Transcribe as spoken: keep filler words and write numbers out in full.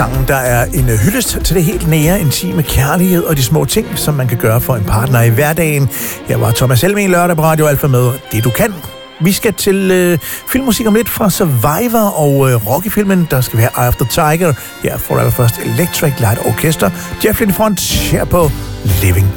Sangen, der er en hyldest til det helt nære, intime kærlighed og de små ting, som man kan gøre for en partner i hverdagen. Her var Thomas Helmig lørdag på Radio Alfa med Det Du Kan. Vi skal til øh, filmmusik om lidt fra Survivor og øh, Rocky-filmen. Der skal være Eye of the Tiger. Her får du allerførst Electric Light Orchestra. Jeff Lynne Front her på Living